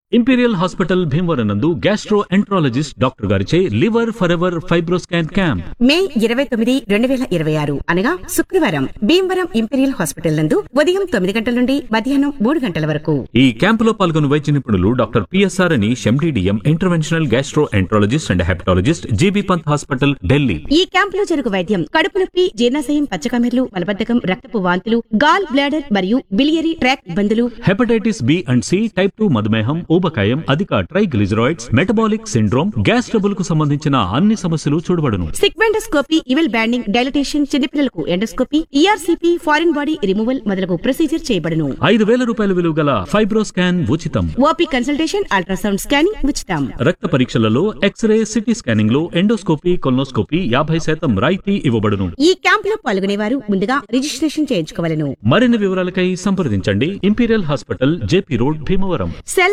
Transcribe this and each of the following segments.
Imperial hospital Bhimavaram నందు gastro enterologist doctor గారిచే liver forever FibroScan camp మే 29, 2026 అనగా శుక్రవారం భీమవరం ఇంపీరియల్ హాస్పిటల్ నందు ఉదయం 9 గంటల నుండి మధ్యాహ్నం 3 గంటల వరకు. ఈ క్యాంపులో పాల్గొన్న వైద్య నిపుణులు డాక్టర్ పిఎస్ఆర్ అని MD DM interventional gastro enterologist and hepatologist GB Pant hospital Delhi. ఈ క్యాంపులో జరుగు వైద్యం కడుపు నొప్పి, జీర్ణాశయం, పచ్చకమెర్లు, మలబద్ధకం, రక్తపు వాంతులు, గాల్ బ్లాడర్ మరియు బిలియరీ ట్రాక్ ఇబ్బందులు, hepatitis B and C, type 2 మధుమేహం, ఊబకాయం, అధిక triglycerides, metabolic syndrome, gas trouble కు సంబంధించిన అన్ని సమస్యలు చూడబడును. సిగ్మెండోస్కోపీ, ఇవెల్ బ్యాండింగ్, డైలటేషన్, చిన్నపిల్లలకు endoscopy, ERCP, foreign body removal మొదలగు ప్రొసీజర్ చేయబడును. 5,000 రూపాయల విలువ గల ఫైబ్రోస్కాన్ ఉచితం. ఓపీ కన్సల్టేషన్, అల్ట్రాసౌండ్ స్కానింగ్ ఉచితం. రక్త పరీక్షలలో ఎక్స్రే, సిటీ స్కానింగ్ లో ఎండోస్కోపీ, కొల్నోస్కోపీ 50% రాయితీ ఇవ్వబడును. ఈ క్యాంపులో పాల్గొనేవారు ముందుగా రిజిస్ట్రేషన్ చేయించుకోవాలను. మరిన్ని వివరాలకై సంప్రదించండి imperial hospital, JP road, Bhimavaram. Cell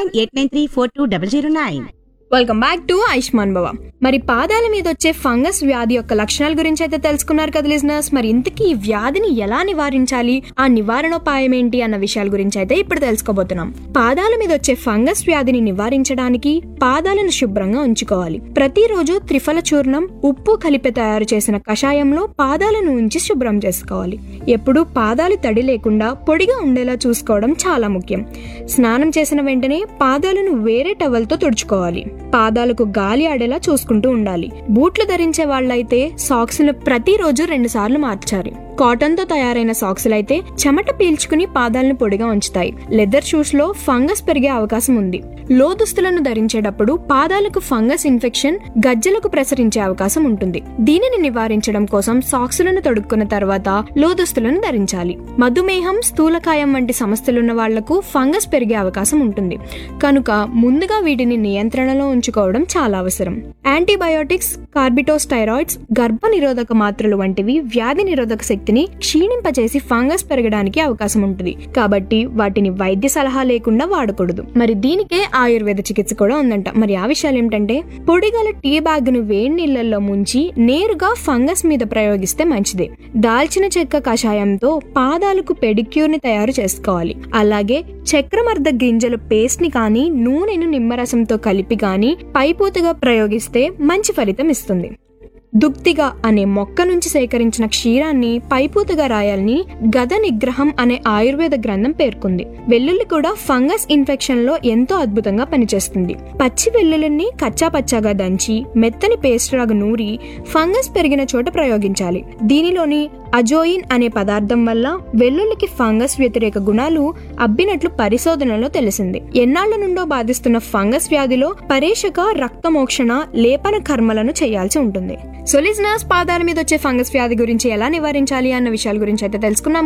9989342009. Welcome back to Ayushman భవ. మరి పాదాల మీద వచ్చే ఫంగస్ వ్యాధి యొక్క లక్షణాల గురించి అయితే తెలుసుకున్నారు కదా లిజనర్స్. మరి ఇంతకీ ఈ వ్యాధిని ఎలా నివారించాలి, ఆ నివారణోపాయం ఏంటి అన్న విషయాల గురించి అయితే ఇప్పుడు తెలుసుకోబోతున్నాం. పాదాల మీద వచ్చే ఫంగస్ వ్యాధిని నివారించడానికి పాదాలను శుభ్రంగా ఉంచుకోవాలి. ప్రతిరోజు త్రిఫల చూర్ణం, ఉప్పు కలిపి తయారు చేసిన కషాయంలో పాదాలను ఉంచి శుభ్రం చేసుకోవాలి. ఎప్పుడూ పాదాలు తడి లేకుండా పొడిగా ఉండేలా చూసుకోవడం చాలా ముఖ్యం. స్నానం చేసిన వెంటనే పాదాలను వేరే టవల్తో తుడుచుకోవాలి. పాదాలకు గాలి ఆడేలా చూసుకుంటూ ఉండాలి. బూట్లు ధరించే వాళ్ళైతే సాక్స్ను ప్రతిరోజు 2 సార్లు మార్చాలి. కాటన్ తో తయారైన సాక్స్లు అయితే చెమట పీల్చుకుని పాదాలను పొడిగా ఉంచుతాయి. లెదర్ షూస్ లో ఫంగస్ పెరిగే అవకాశం ఉంది. లో దుస్తులను ధరించేటప్పుడు పాదాలకు ఫంగస్ ఇన్ఫెక్షన్ గజ్జలకు ప్రసరించే అవకాశం ఉంటుంది. దీనిని నివారించడం కోసం సాక్స్లను తొడుక్కున్న తర్వాత లో దుస్తులను ధరించాలి. మధుమేహం, స్థూలకాయం వంటి సమస్యలున్న వాళ్లకు ఫంగస్ పెరిగే అవకాశం ఉంటుంది కనుక ముందుగా వీటిని నియంత్రణలో ఉంచుకోవడం చాలా అవసరం. యాంటీబయోటిక్స్, కార్బిటోస్టైరాయిడ్స్, గర్భ నిరోధక మాత్రలు వంటివి వ్యాధి నిరోధక శక్తిని క్షీణింపజేసి ఫంగస్ పెరగడానికి అవకాశం ఉంటుంది కాబట్టి వాటిని వైద్య సలహా లేకుండా వాడకూడదు. మరి దీనికే ఆయుర్వేద చికిత్స కూడా ఉందంట. మరి ఆ విషయాలు ఏమిటంటే, పొడిగల టీ బ్యాగ్ ను వేడి నీళ్లలో ముంచి నేరుగా ఫంగస్ మీద ప్రయోగిస్తే మంచిదే. దాల్చిన చెక్క కషాయంతో పాదాలకు పెడిక్యూర్ ని తయారు చేసుకోవాలి. అలాగే చక్రమర్ద గింజల పేస్ట్ ని కానీ నూనెను నిమ్మరసంతో కలిపి కానీ పైపూతగా ప్రయోగిస్తే మంచి ఫలితం ఇస్తుంది. దుక్తిగా అనే మొక్క నుంచి సేకరించిన క్షీరాన్ని పైపూతగా రాయాలని గద నిగ్రహం అనే ఆయుర్వేద గ్రంథం పేర్కొంది. వెల్లుల్లి కూడా ఫంగస్ ఇన్ఫెక్షన్ లో ఎంతో అద్భుతంగా పనిచేస్తుంది. పచ్చి వెల్లుల్లిని కచ్చా పచ్చాగా దంచి మెత్తని పేస్ట్ లాగా నూరి ఫంగస్ పెరిగిన చోట ప్రయోగించాలి. దీనిలోని అజోయిన్ అనే పదార్థం వల్ల వెల్లుల్లికి ఫంగస్ వ్యతిరేక గుణాలు అబ్బినట్లు పరిశోధనలో తెలిసింది. ఎన్నాళ్ల నుండో బాధిస్తున్న ఫంగస్ వ్యాధిలో పరేషక, రక్తమోక్షణ, లేపన కర్మలను చేయాల్సి ఉంటుంది. సో లిజనర్స్, పాదాల మీద వచ్చే ఫంగస్ వ్యాధి గురించి ఎలా నివారించాలి అన్న విషయాల గురించి అయితే తెలుసుకున్నాం.